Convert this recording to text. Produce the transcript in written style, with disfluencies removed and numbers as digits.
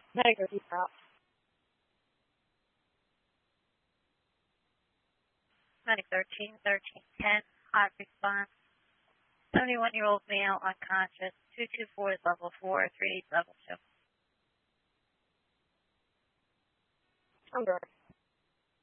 Medic or drop. Medic 1310, hot response. 71-year-old male unconscious. 224 is level 4, 38 level 2. Under.